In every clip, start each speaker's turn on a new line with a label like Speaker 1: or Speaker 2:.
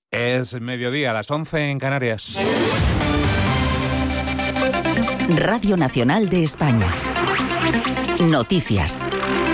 Speaker 1: Es mediodía, a las 11 en Canarias.
Speaker 2: Radio Nacional de España. Noticias.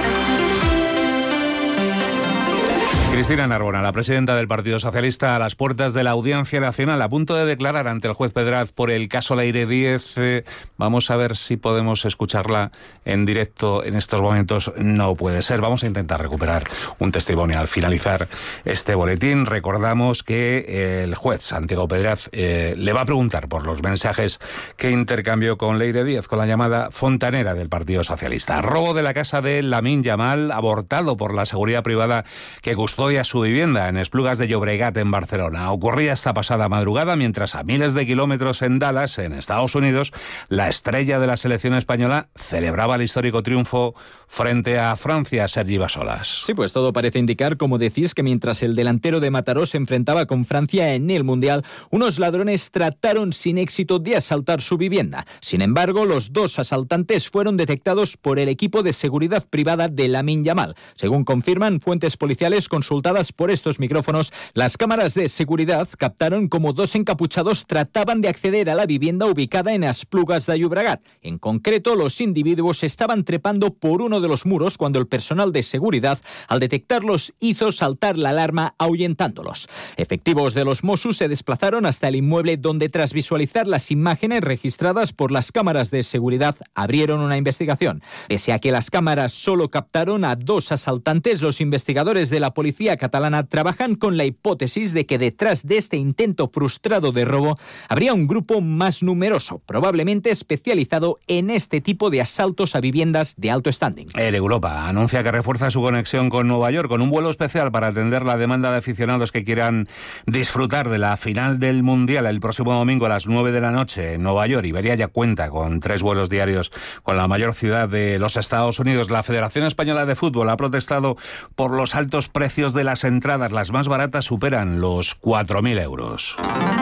Speaker 1: Cristina Narbona, la presidenta del Partido Socialista, a las puertas de la Audiencia Nacional, a punto de declarar ante el juez Pedraz por el caso Leire Díez. Vamos a ver si podemos escucharla en directo en estos momentos. No puede ser. Vamos a intentar recuperar un testimonio al finalizar este boletín. Recordamos que el juez Santiago Pedraz le va a preguntar por los mensajes que intercambió con Leire Díez, con la llamada fontanera del Partido Socialista. Robo de la casa de Lamine Yamal, abortado por la seguridad privada que custodia su vivienda en Esplugas de Llobregat, en Barcelona. Ocurría esta pasada madrugada mientras a miles de kilómetros en Dallas, en Estados Unidos, la estrella de la selección española celebraba el histórico triunfo frente a Francia, Sergi Basolas.
Speaker 3: Sí, pues todo parece indicar, como decís, que mientras el delantero de Mataró se enfrentaba con Francia en el Mundial, unos ladrones trataron sin éxito de asaltar su vivienda. Sin embargo, los dos asaltantes fueron detectados por el equipo de seguridad privada de Lamine Yamal. Según confirman fuentes policiales consultadas por estos micrófonos, las cámaras de seguridad captaron como dos encapuchados trataban de acceder a la vivienda ubicada en Esplugas de Llobregat. En concreto, los individuos estaban trepando por uno de los muros cuando el personal de seguridad, al detectarlos, hizo saltar la alarma ahuyentándolos. Efectivos de los Mossos se desplazaron hasta el inmueble donde, tras visualizar las imágenes registradas por las cámaras de seguridad, abrieron una investigación. Pese a que las cámaras solo captaron a dos asaltantes, los investigadores de la policía catalana trabajan con la hipótesis de que detrás de este intento frustrado de robo habría un grupo más numeroso, probablemente especializado en este tipo de asaltos a viviendas de alto standing.
Speaker 1: Air Europa anuncia que refuerza su conexión con Nueva York con un vuelo especial para atender la demanda de aficionados que quieran disfrutar de la final del Mundial el próximo domingo a las 9 de la noche en Nueva York. Iberia ya cuenta con 3 vuelos diarios con la mayor ciudad de los Estados Unidos. La Federación Española de Fútbol ha protestado por los altos precios de las entradas. Las más baratas superan los 4.000 euros.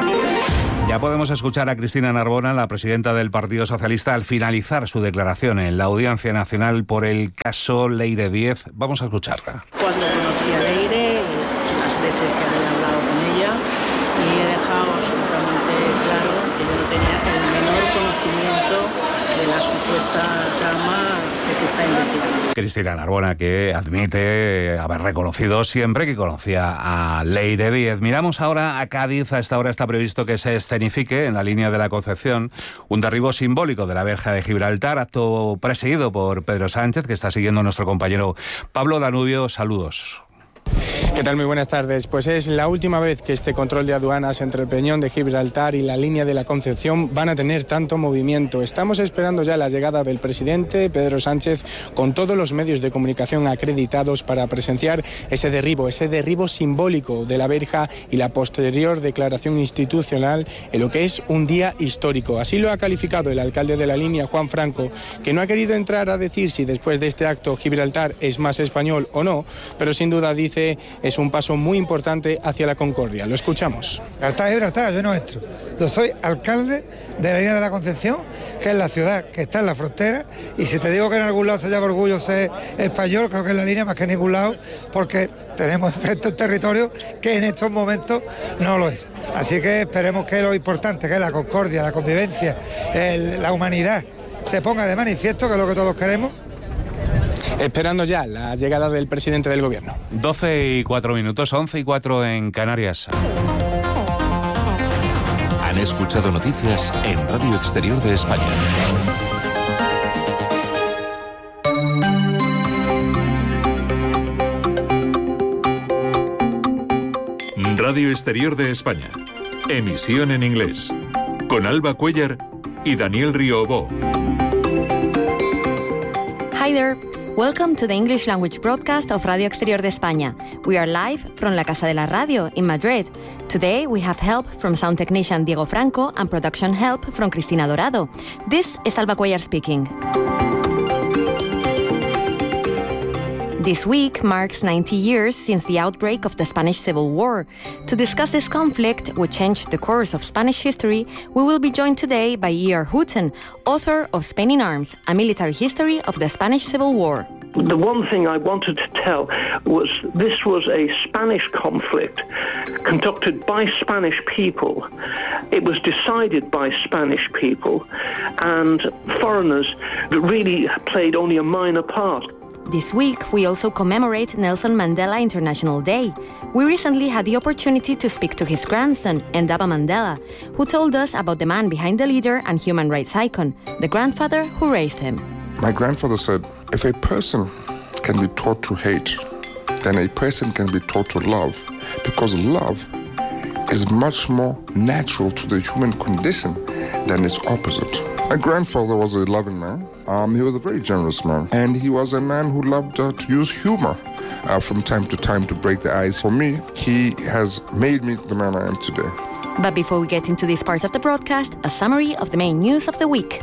Speaker 1: Ya podemos escuchar a Cristina Narbona, la presidenta del Partido Socialista, al finalizar su declaración en la Audiencia Nacional por el caso Leire Díez. Vamos a escucharla.
Speaker 4: Cuando conocí a Leire, las veces que había hablado con ella, y he dejado absolutamente claro que yo no tenía el menor conocimiento de la supuesta trama que se está investigando.
Speaker 1: Cristina Narbona, que admite haber reconocido siempre que conocía a Leire Díez. Miramos ahora a Cádiz. A esta hora está previsto que se escenifique en la línea de la Concepción un derribo simbólico de la verja de Gibraltar, acto presidido por Pedro Sánchez, que está siguiendo nuestro compañero Pablo Danubio. Saludos.
Speaker 5: ¿Qué tal? Muy buenas tardes. Pues es la última vez que este control de aduanas entre el Peñón de Gibraltar y la línea de la Concepción van a tener tanto movimiento. Estamos esperando ya la llegada del presidente Pedro Sánchez con todos los medios de comunicación acreditados para presenciar ese derribo simbólico de la verja y la posterior declaración institucional en lo que es un día histórico. Así lo ha calificado el alcalde de la línea, Juan Franco, que no ha querido entrar a decir si después de este acto Gibraltar es más español o no, pero sin duda dice es un paso muy importante hacia la concordia. Lo escuchamos.
Speaker 6: Gibraltar, yo no entro. Yo soy alcalde de la línea de la Concepción, que es la ciudad que está en la frontera, y si te digo que en algún lado se llama orgullo ser español, creo que es la línea más que en ningún lado, porque tenemos enfrente un territorio que en estos momentos no lo es. Así que esperemos que lo importante, que es la concordia, la convivencia, la humanidad, se ponga de manifiesto, que es lo que todos queremos.
Speaker 5: Esperando ya la llegada del presidente del gobierno.
Speaker 1: 12:04, 11:04 en Canarias.
Speaker 7: Han escuchado noticias en Radio Exterior de España. Radio Exterior de España. Emisión en inglés. Con Alba Cuellar y Daniel Riobó.
Speaker 8: Hi there. Welcome to the English language broadcast of Radio Exterior de España. We are live from La Casa de la Radio in Madrid. Today we have help from sound technician Diego Franco and production help from Cristina Dorado. This is Alba Cuellar speaking. This week marks 90 years since the outbreak of the Spanish Civil War. To discuss this conflict, which changed the course of Spanish history, we will be joined today by E.R. Houghton, author of Spain in Arms, A Military History of the Spanish Civil War.
Speaker 9: The one thing I wanted to tell was this was a Spanish conflict conducted by Spanish people. It was decided by Spanish people, and foreigners really played only a minor part.
Speaker 8: This week, we also commemorate Nelson Mandela International Day. We recently had the opportunity to speak to his grandson, Ndaba Mandela, who told us about the man behind the leader and human rights icon, the grandfather who raised him.
Speaker 10: My grandfather said, if a person can be taught to hate, then a person can be taught to love, because love is much more natural to the human condition than its opposite. My grandfather was a loving man. He was a very generous man, and he was a man who loved to use humor from time to time to break the ice. For me, he has made me the man I am today.
Speaker 8: But before we get into this part of the broadcast, a summary of the main news of the week.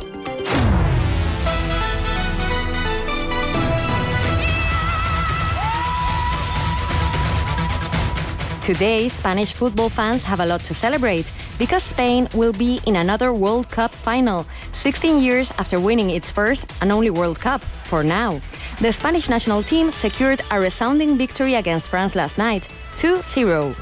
Speaker 8: Today, Spanish football fans have a lot to celebrate because Spain will be in another World Cup final, 16 years after winning its first and only World Cup, for now. The Spanish national team secured a resounding victory against France last night, 2-0.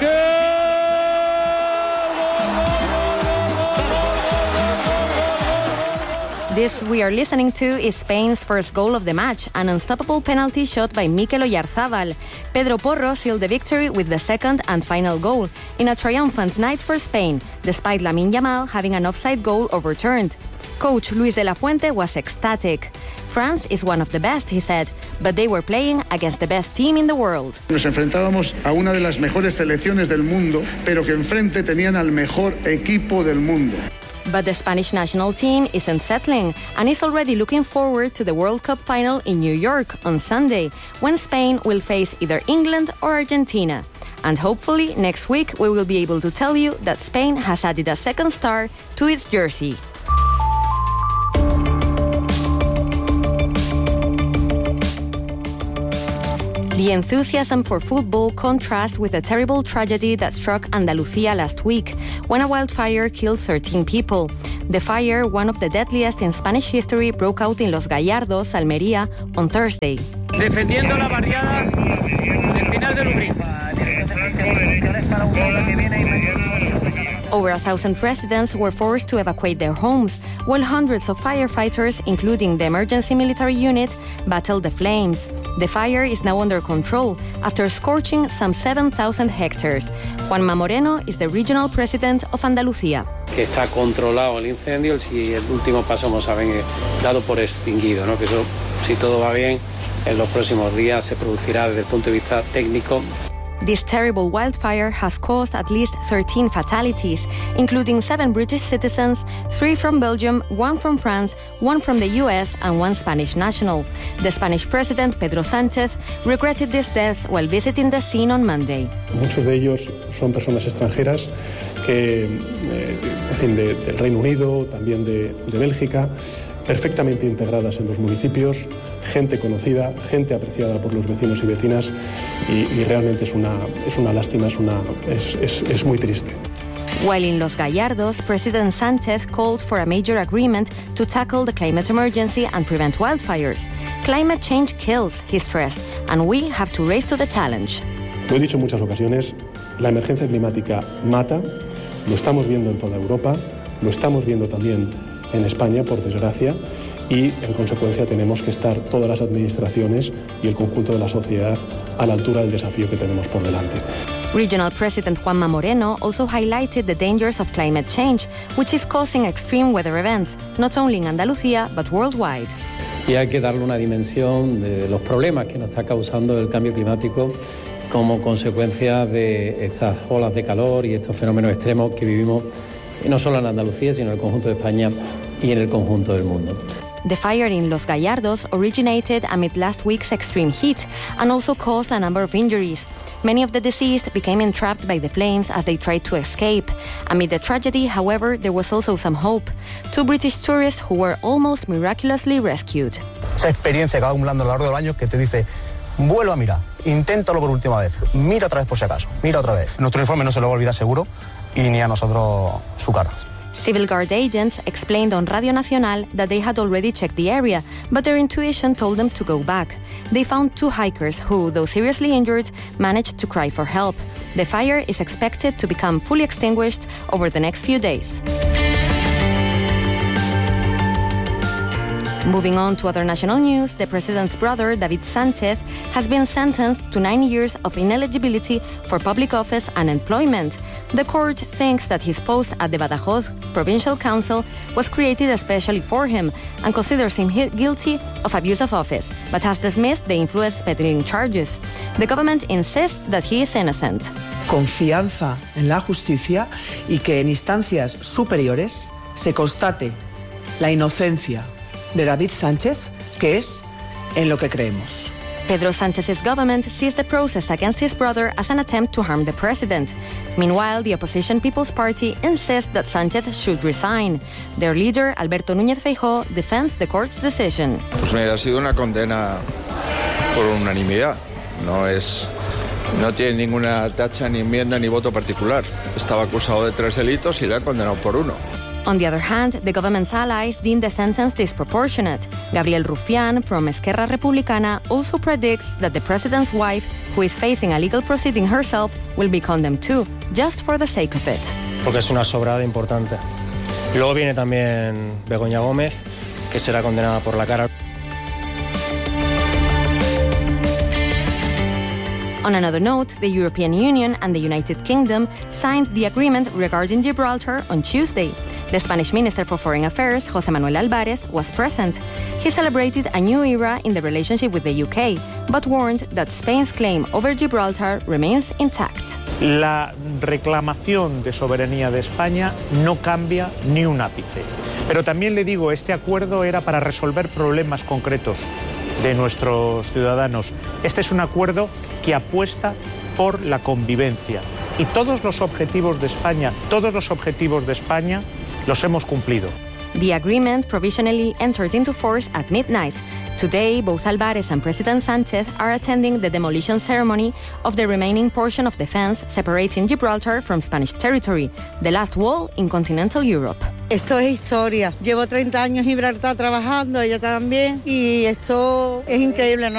Speaker 8: This we are listening to is Spain's first goal of the match, an unstoppable penalty shot by Mikel Oyarzabal. Pedro Porro sealed the victory with the second and final goal, in a triumphant night for Spain, despite Lamine Yamal having an offside goal overturned. Coach Luis de la Fuente was ecstatic. France is one of the best, he said, but they were playing against the best team in the world.
Speaker 11: Nos enfrentábamos a una de las mejores selecciones del mundo, pero que enfrente tenían al mejor equipo del mundo.
Speaker 8: But the Spanish national team isn't settling and is already looking forward to the World Cup final in New York on Sunday, when Spain will face either England or Argentina. And hopefully next week we will be able to tell you that Spain has added a second star to its jersey. The enthusiasm for football contrasts with the terrible tragedy that struck Andalucía last week, when a wildfire killed 13 people. The fire, one of the deadliest in Spanish history, broke out in Los Gallardos, Almería, on Thursday.
Speaker 12: Defendiendo la barriada del Pinar de Lubrín.
Speaker 8: Over 1,000 residents were forced to evacuate their homes, while hundreds of firefighters, including the emergency military unit, battled the flames. The fire is now under control after scorching some 7,000 hectares. Juanma Moreno is the regional president of Andalucía.
Speaker 13: Que está controlado el incendio, si el último paso hemos dado por extinguido, ¿no? Que eso, si todo va bien, en los próximos días se producirá desde el punto de vista técnico.
Speaker 8: This terrible wildfire has caused at least 13 fatalities, including 7 British citizens, 3 from Belgium, 1 from France, 1 from the US, and 1 Spanish national. The Spanish president, Pedro Sánchez, regretted these deaths while visiting the scene on Monday.
Speaker 14: Muchos de ellos son personas extranjeras que, en fin, del Reino Unido, también de Bélgica, perfectamente integradas en los municipios, gente conocida, gente apreciada por los vecinos y vecinas, y realmente es una lástima, es muy triste.
Speaker 8: While in Los Gallardos, President Sánchez called for a major agreement to tackle the climate emergency and prevent wildfires. Climate change kills, he stressed, and we have to rise to the challenge.
Speaker 14: Lo he dicho en muchas ocasiones, la emergencia climática mata, lo estamos viendo en toda Europa, lo estamos viendo también en España, por desgracia, y en consecuencia tenemos que estar todas las administraciones y el conjunto de la sociedad a la altura del desafío que tenemos por delante.
Speaker 8: Regional President Juanma Moreno also highlighted the dangers of climate change, which is causing extreme weather events, not only in Andalucía, but worldwide.
Speaker 13: Y hay que darle una dimensión de los problemas que nos está causando el cambio climático como consecuencia de estas olas de calor y estos fenómenos extremos que vivimos no solo en Andalucía, sino en el conjunto de España y en el conjunto del mundo.
Speaker 8: The fire in Los Gallardos originated amid last week's extreme heat and also caused a number of injuries. Many of the deceased became entrapped by the flames as they tried to escape. Amid the tragedy, however, there was also some hope. 2 British tourists who were almost miraculously rescued.
Speaker 15: Esa experiencia que va acumulando a lo largo del año que te dice, vuelve a mirar, inténtalo por última vez, mira otra vez por si acaso, mira otra vez. Nuestro informe no se lo va a olvidar seguro y ni a nosotros su cara.
Speaker 8: Civil Guard agents explained on Radio Nacional that they had already checked the area, but their intuition told them to go back. They found 2 hikers who, though seriously injured, managed to cry for help. The fire is expected to become fully extinguished over the next few days. Moving on to other national news, the president's brother, David Sánchez, has been sentenced to 9 years of ineligibility for public office and employment. The court thinks that his post at the Badajoz Provincial Council was created especially for him and considers him guilty of abuse of office, but has dismissed the influence peddling charges. The government insists that he is innocent.
Speaker 16: Confianza en la justicia y que en instancias superiores se constate la inocencia de David Sánchez, que es en lo que creemos.
Speaker 8: Pedro Sánchez's government sees the process against his brother as an attempt to harm the president. Meanwhile, the opposition People's Party insists that Sánchez should resign. Their leader, Alberto Núñez Feijóo, defends the court's decision.
Speaker 17: Pues mira, ha sido una condena por unanimidad. No tiene ninguna tacha, ni enmienda, ni voto particular. Estaba acusado de 3 delitos y le han condenado por 1.
Speaker 8: On the other hand, the government's allies deem the sentence disproportionate. Gabriel Rufián from Esquerra Republicana also predicts that the president's wife, who is facing a legal proceeding herself, will be condemned too, just for the sake of it.
Speaker 18: Porque es una sobrada importante. Y luego viene también Begoña Gómez, que será condenada por la cara.
Speaker 8: On another note, the European Union and the United Kingdom signed the agreement regarding Gibraltar on Tuesday. The Spanish Minister for Foreign Affairs, José Manuel Álvarez, was present. He celebrated a new era in the relationship with the UK, but warned that Spain's claim over Gibraltar remains intact.
Speaker 19: La reclamación de soberanía de España no cambia ni un ápice. Pero también le digo, este acuerdo era para resolver problemas concretos de nuestros ciudadanos. Este es un acuerdo que apuesta por la convivencia. Y todos los objetivos de España los hemos cumplido.
Speaker 8: The agreement provisionally entered into force at midnight. Today, both Álvarez and President Sánchez are attending the demolition ceremony of the remaining portion of the fence separating Gibraltar from Spanish territory, the last wall in continental Europe.
Speaker 20: Esto es historia. Llevo 30 años en Gibraltar trabajando, ella también, y esto es increíble.